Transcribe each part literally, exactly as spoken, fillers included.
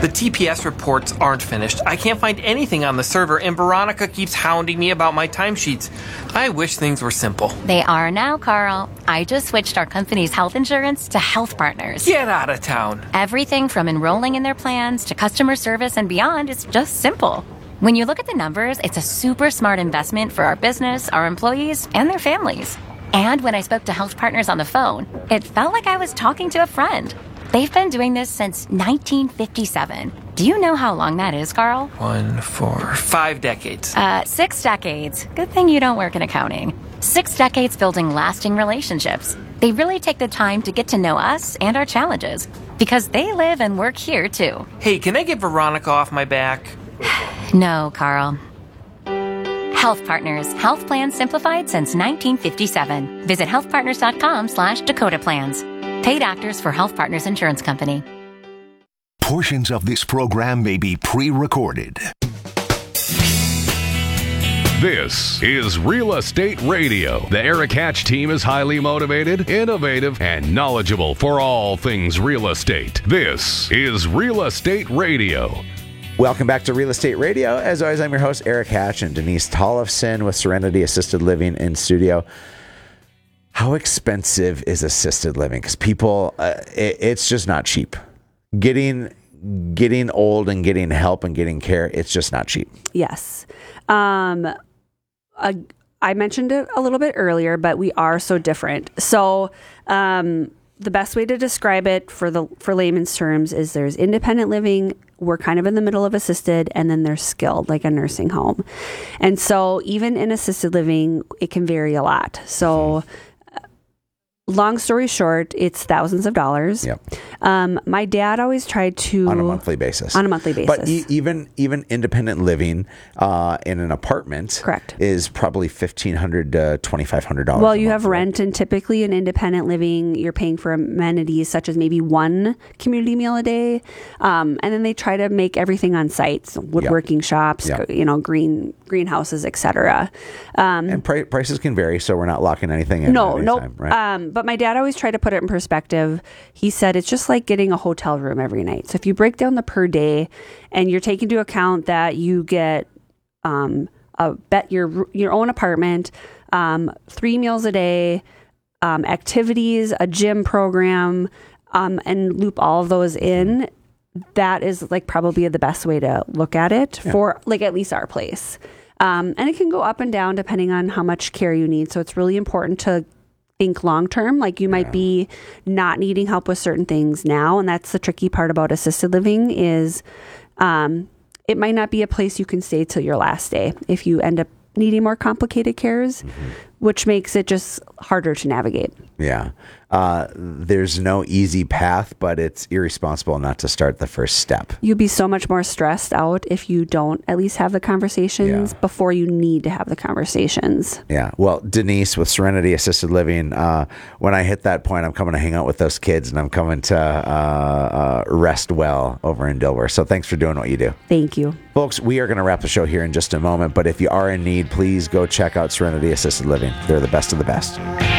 The T P S reports aren't finished. I can't find anything on the server, and Veronica keeps hounding me about my timesheets. I wish things were simple. They are now, Carl. I just switched our company's health insurance to Health Partners. Get out of town. Everything from enrolling in their plans to customer service and beyond is just simple. When you look at the numbers, it's a super smart investment for our business, our employees, and their families. And when I spoke to Health Partners on the phone, it felt like I was talking to a friend. They've been doing this since nineteen fifty-seven. Do you know how long that is, Carl? One, four, five decades. Uh, six decades. Good thing you don't work in accounting. Six decades building lasting relationships. They really take the time to get to know us and our challenges because they live and work here, too. Hey, can I get Veronica off my back? No, Carl. Health Partners. Health plans simplified since nineteen fifty-seven. Visit healthpartners.com slash Dakota Plans. Paid actors for Health Partners Insurance Company. Portions of this program may be pre-recorded. This is Real Estate Radio. The Eric Hatch team is highly motivated, innovative, and knowledgeable for all things real estate. This is Real Estate Radio. Welcome back to Real Estate Radio. As always, I'm your host, Eric Hatch, and Denise Tollefson with Serenity Assisted Living in studio. How expensive is assisted living? Because people, uh, it, it's just not cheap. Getting getting old and getting help and getting care, it's just not cheap. Yes. Um, uh, I mentioned it a little bit earlier, but we are so different. So um, the best way to describe it for the for layman's terms is there's independent living. We're kind of in the middle of assisted, and then there's skilled, like a nursing home. And so even in assisted living, it can vary a lot. So long story short, it's thousands of dollars. Yep. Um, my dad always tried to on a monthly basis. On a monthly basis. But e- even even independent living uh, in an apartment, correct, is probably fifteen hundred to twenty five hundred dollars. Well, you have rent, and typically in independent living, you're paying for amenities such as maybe one community meal a day, um, and then they try to make everything on site, so woodworking yep. shops, yep. you know, green greenhouses, et cetera. Um, and pri- prices can vary, so we're not locking anything in. No, no. Nope. Right? Um, but my dad always tried to put it in perspective. He said it's just like getting a hotel room every night. So if you break down the per day and you're taking into account that you get um, a bet your your own apartment, um, three meals a day, um, activities, a gym program, um, and loop all of those in, that is like probably the best way to look at it yeah. for like at least our place. Um, and it can go up and down depending on how much care you need. So it's really important to think long term. Like you might yeah. be not needing help with certain things now, and that's the tricky part about assisted living is um, it might not be a place you can stay till your last day if you end up needing more complicated cares, mm-hmm. which makes it just harder to navigate. Yeah. Uh, there's no easy path, but it's irresponsible not to start the first step. You'd be so much more stressed out if you don't at least have the conversations yeah. before you need to have the conversations. Yeah. Well, Denise with Serenity Assisted Living, uh, when I hit that point, I'm coming to hang out with those kids and I'm coming to uh, uh, rest well over in Dilworth. So thanks for doing what you do. Thank you. Folks, we are going to wrap the show here in just a moment, but if you are in need, please go check out Serenity Assisted Living. They're the best of the best.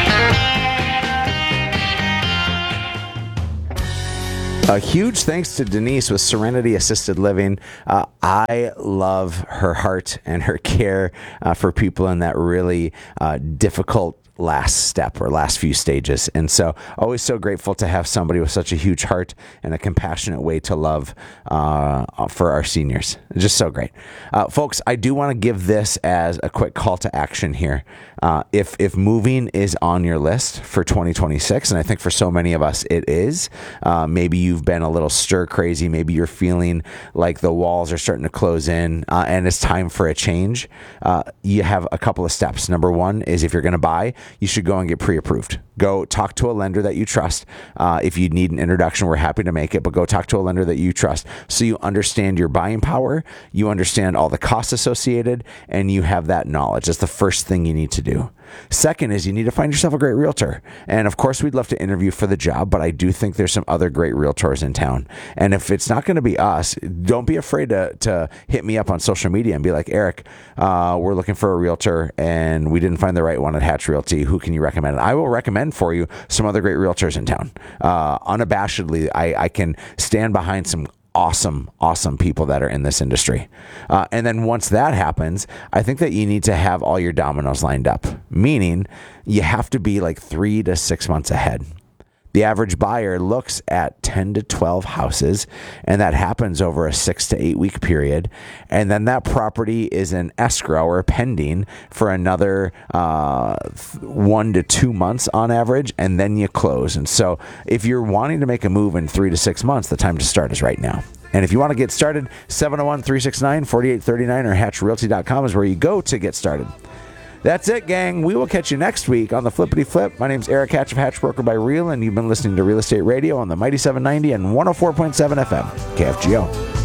A huge thanks to Denise with Serenity Assisted Living. Uh, I love her heart and her care uh, for people in that really uh, difficult last step or last few stages. And so always so grateful to have somebody with such a huge heart and a compassionate way to love uh, for our seniors. Just so great. Uh, folks, I do want to give this as a quick call to action here. Uh, if if moving is on your list for twenty twenty-six, and I think for so many of us it is, uh, maybe you've been a little stir crazy, maybe you're feeling like the walls are starting to close in uh, and it's time for a change, uh, you have a couple of steps. Number one is if you're going to buy, you should go and get pre-approved. Go talk to a lender that you trust. Uh, if you need an introduction, we're happy to make it, but go talk to a lender that you trust so you understand your buying power, you understand all the costs associated, and you have that knowledge. That's the first thing you need to do. Second is you need to find yourself a great realtor. And of course, we'd love to interview for the job, but I do think there's some other great realtors in town. And if it's not going to be us, don't be afraid to, to hit me up on social media and be like, Eric, uh, we're looking for a realtor and we didn't find the right one at Hatch Realty. Who can you recommend? I will recommend for you some other great realtors in town. Uh, unabashedly, I, I can stand behind some awesome, awesome people that are in this industry. Uh, and then once that happens, I think that you need to have all your dominoes lined up, meaning you have to be like three to six months ahead. The average buyer looks at ten to twelve houses, and that happens over a six to eight week period. And then that property is in escrow or pending for another uh, one to two months on average, and then you close. And so if you're wanting to make a move in three to six months, the time to start is right now. And if you want to get started, seven oh one, three six nine, four eight three nine or hatch realty dot com is where you go to get started. That's it, gang. We will catch you next week on the Flippity Flip. My name's Eric Hatch of Hatch Broker by Real, and you've been listening to Real Estate Radio on the Mighty seven ninety and one oh four point seven F M, K F G O.